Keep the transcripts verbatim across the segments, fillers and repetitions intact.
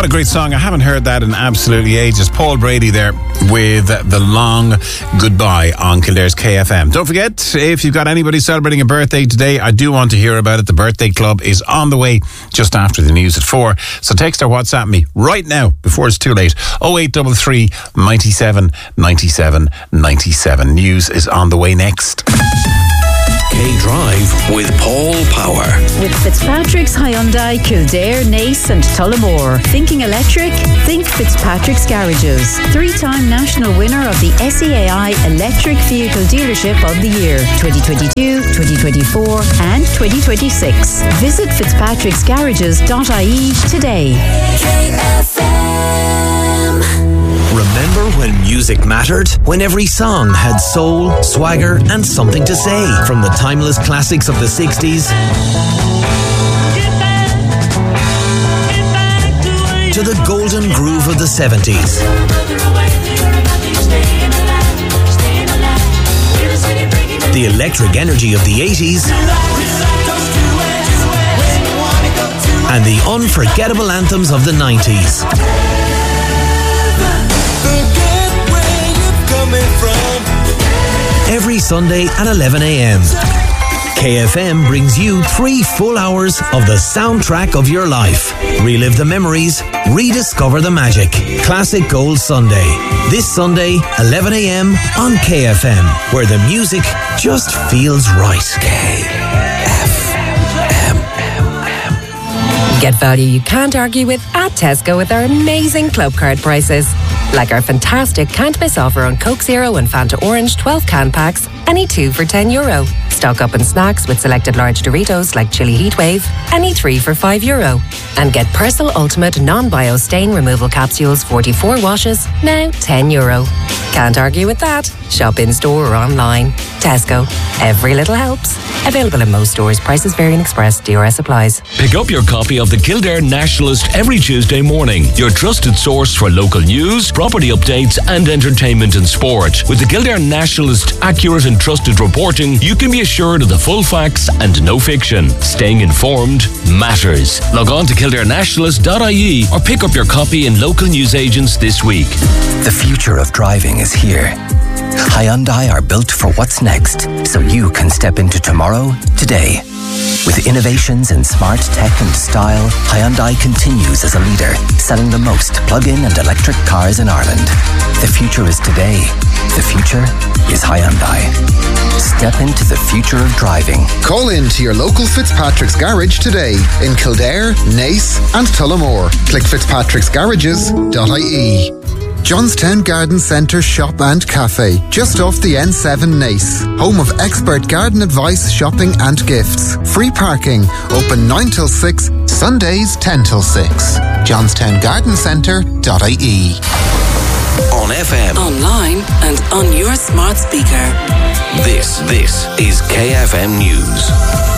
What a great song. I haven't heard that in absolutely ages. Paul Brady there with The Long Goodbye on Kildare's K F M. Don't forget, if you've got anybody celebrating a birthday today, I do want to hear about it. The birthday club is on the way just after the news at four. So text or WhatsApp me right now before it's too late. oh eight three three, ninety-seven, ninety-seven, ninety-seven. News is on the way next. K-Drive with Paul Power. With Fitzpatrick's Hyundai, Kildare, Naas and Tullamore. Thinking electric? Think Fitzpatrick's Garages. Three-time national winner of the S E A I Electric Vehicle Dealership of the Year twenty twenty-two, twenty twenty-four and twenty twenty-six. Visit fitzpatricks garages dot I E today. K F M. Remember when music mattered? When every song had soul, swagger and something to say. From the timeless classics of the sixties to the golden groove of the seventies. The electric energy of the eighties. And the unforgettable anthems of the nineties. Every Sunday at eleven a.m. K F M brings you three full hours of the soundtrack of your life. Relive the memories, rediscover the magic. Classic Gold Sunday. This Sunday, eleven a.m. on K F M, where the music just feels right. K F M. Get value you can't argue with at Tesco with our amazing Club Card prices. Like our fantastic can't miss offer on Coke Zero and Fanta Orange twelve can packs, any two for ten euro. Stock up on snacks with selected large Doritos like Chili Heatwave, any three for five euro. And get Persil Ultimate non-bio stain removal capsules forty-four washes, now ten euro. Can't argue with that. Shop in store or online. Tesco. Every little helps. Available in most stores. Prices vary and express. D R S applies. Pick up your copy of the Kildare Nationalist every Tuesday morning. Your trusted source for local news, property updates and entertainment and sport. With the Kildare Nationalist accurate and trusted reporting, you can be assured of the full facts and no fiction. Staying informed matters. Log on to kildare nationalist dot I E or pick up your copy in local newsagents this week. The future of driving is here. Hyundai are built for what's next, so you can step into tomorrow, today. With innovations in smart tech and style, Hyundai continues as a leader, selling the most plug-in and electric cars in Ireland. The future is today. The future is Hyundai. Step into the future of driving. Call in to your local Fitzpatrick's Garage today in Kildare, Naas and Tullamore. Click fitzpatricks garages dot I E. Johnstown Garden Centre Shop and Cafe, just off the N seven Naas. Home of expert garden advice, shopping and gifts. Free parking, open nine till six, Sundays ten till six. johnstown garden centre dot I E. On F M. Online and on your smart speaker. This, this is K F M News.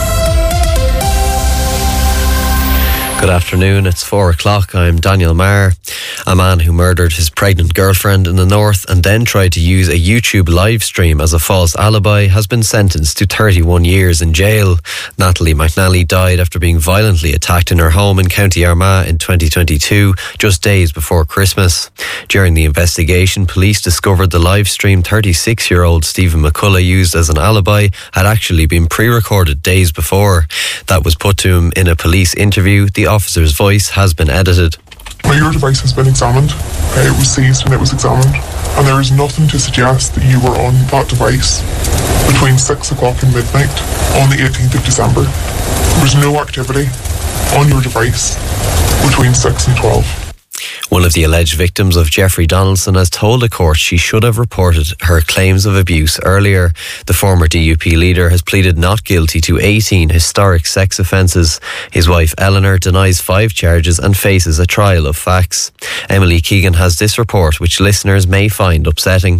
Good afternoon, it's four o'clock. I'm Daniel Marr. A man who murdered his pregnant girlfriend in the north and then tried to use a YouTube live stream as a false alibi has been sentenced to thirty-one years in jail. Natalie McNally died after being violently attacked in her home in County Armagh in twenty twenty-two, just days before Christmas. During the investigation, police discovered the live stream thirty-six-year-old Stephen McCullough used as an alibi had actually been pre-recorded days before. That was put to him in a police interview. The officer's voice has been edited. My ear device has been examined. Uh, it was seized when it was examined, and there is nothing to suggest that you were on that device between six o'clock and midnight on the eighteenth of December. There was no activity on your device between six and twelve. One of the alleged victims of Jeffrey Donaldson has told a court she should have reported her claims of abuse earlier. The former D U P leader has pleaded not guilty to eighteen historic sex offences. His wife Eleanor denies five charges and faces a trial of facts. Emily Keegan has this report, which listeners may find upsetting.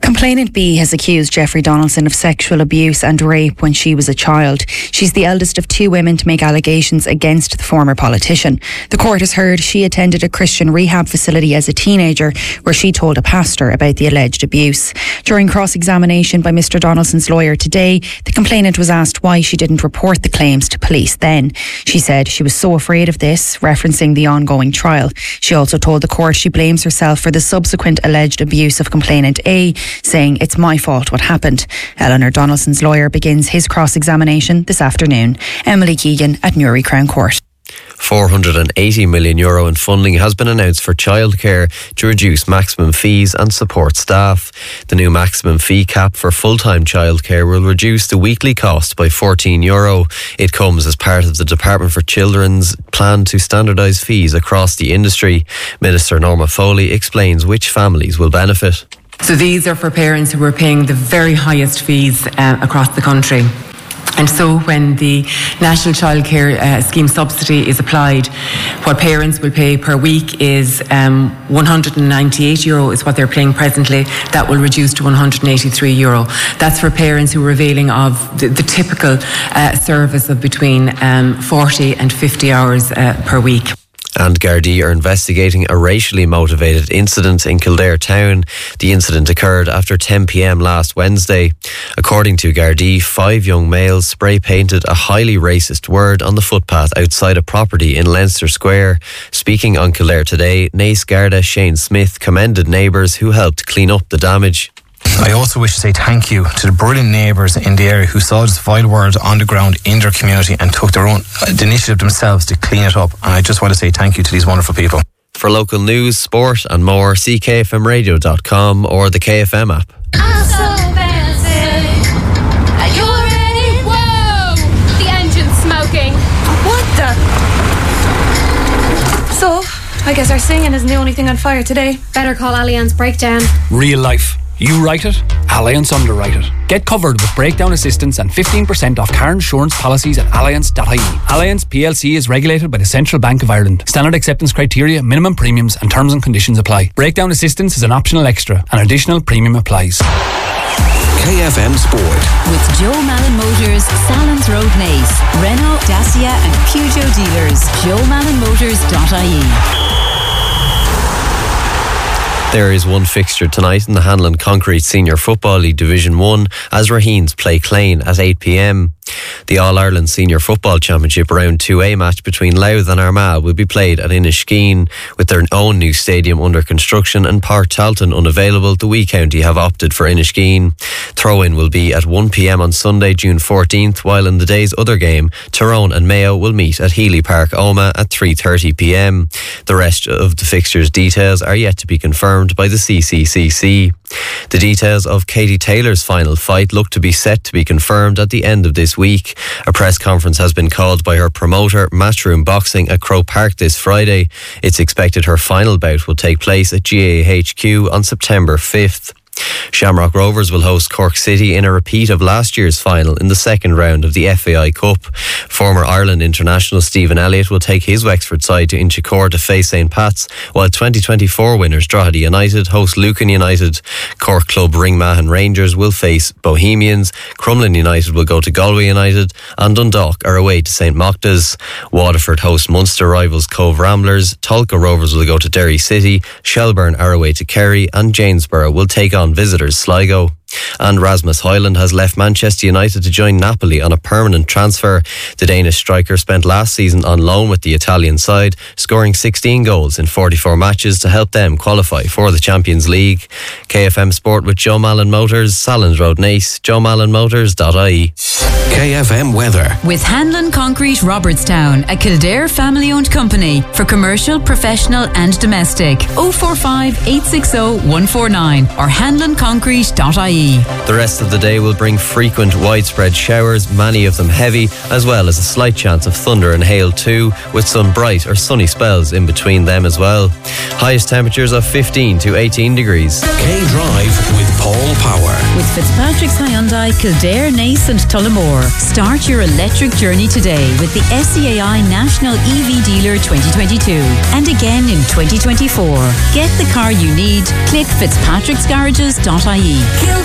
Complainant B has accused Jeffrey Donaldson of sexual abuse and rape when she was a child. She's the eldest of two women to make allegations against the former politician. The court has heard she attended a Christian rehab facility as a teenager where she told a pastor about the alleged abuse. During cross-examination by Mr Donaldson's lawyer today, the complainant was asked why she didn't report the claims to police then. She said she was so afraid of this, referencing the ongoing trial. She also told the court she blames herself for the subsequent alleged abuse of complainant A, saying it's my fault what happened. Eleanor Donaldson's lawyer begins his cross-examination this afternoon. Emily Keegan at Newry Crown Court. four hundred eighty million euro in funding has been announced for childcare to reduce maximum fees and support staff. The new maximum fee cap for full-time childcare will reduce the weekly cost by fourteen euro. It comes as part of the Department for Children's plan to standardise fees across the industry. Minister Norma Foley explains which families will benefit. So these are for parents who are paying the very highest fees uh, across the country. And so when the National Childcare uh, Scheme subsidy is applied, what parents will pay per week is um, one hundred ninety-eight euro is what they're paying presently. That will reduce to one hundred eighty-three euro. That's for parents who are availing of the, the typical uh, service of between um, forty and fifty hours uh, per week. And Gardaí are investigating a racially motivated incident in Kildare town. The incident occurred after ten p.m. last Wednesday. According to Gardaí, five young males spray painted a highly racist word on the footpath outside a property in Leinster Square. Speaking on Kildare Today, Naas Garda Shane Smith commended neighbours who helped clean up the damage. I also wish to say thank you to the brilliant neighbours in the area who saw this vile word on the ground in their community and took their own the initiative themselves to clean it up. And I just want to say thank you to these wonderful people. For local news, sport and more, see K F M radio dot com or the K F M app. I'm so fancy. Are you ready? Whoa! The engine's smoking. What the? So, I guess our singing isn't the only thing on fire today. Better call Allianz Breakdown. Real life. You write it, Allianz underwrite it. Get covered with breakdown assistance and fifteen percent off car insurance policies at allianz dot I E. Allianz P L C is regulated by the Central Bank of Ireland. Standard acceptance criteria, minimum premiums and terms and conditions apply. Breakdown assistance is an optional extra. An additional premium applies. K F M Sport. With Joe Malin Motors, Salons Road Naas, Renault, Dacia and Peugeot dealers. joe malin motors dot I E. There is one fixture tonight in the Hanlon Concrete Senior Football League Division one as Raheens play Clane at eight p.m. The All-Ireland Senior Football Championship Round two A match between Louth and Armagh will be played at Inniskeen. With their own new stadium under construction and Páirc Tailteann unavailable, the Wee County have opted for Inniskeen. Throw-in will be at one p.m. on Sunday, June fourteenth, while in the day's other game, Tyrone and Mayo will meet at Healy Park, Omagh at three thirty p.m. The rest of the fixtures' details are yet to be confirmed by the C C C C. The details of Katie Taylor's final fight look to be set to be confirmed at the end of this week. A press conference has been called by her promoter, Matchroom Boxing, at Croke Park this Friday. It's expected her final bout will take place at G A A H Q on September fifth. Shamrock Rovers will host Cork City in a repeat of last year's final in the second round of the F A I Cup. Former Ireland international Stephen Elliott will take his Wexford side to Inchicore to face Saint Pat's, while twenty twenty-four winners Drogheda United host Lucan United. Cork club Ringmahon Rangers will face Bohemians, Crumlin United will go to Galway United, and Dundalk are away to Saint Mocta's. Waterford host Munster rivals Cove Ramblers, Tulka Rovers will go to Derry City, Shelburne are away to Kerry, and Janesborough will take on visitors Sligo. And Rasmus Højlund has left Manchester United to join Napoli on a permanent transfer. The Danish striker spent last season on loan with the Italian side, scoring sixteen goals in forty-four matches to help them qualify for the Champions League. K F M Sport with Joe Malin Motors, Salons Road Naas, joe malin motors dot I E. K F M Weather. With Hanlon Concrete Robertstown, a Kildare family-owned company for commercial, professional and domestic. oh four five, eight six oh, one four nine or hanlon concrete dot I E. ie. The rest of the day will bring frequent widespread showers, many of them heavy, as well as a slight chance of thunder and hail too, with some bright or sunny spells in between them as well. Highest temperatures of fifteen to eighteen degrees. K-Drive with Paul Power. With Fitzpatrick's Hyundai, Kildare, Naas and Tullamore. Start your electric journey today with the S E A I National E V Dealer twenty twenty-two and again in twenty twenty-four. Get the car you need. Click fitzpatricksgarages dot I E.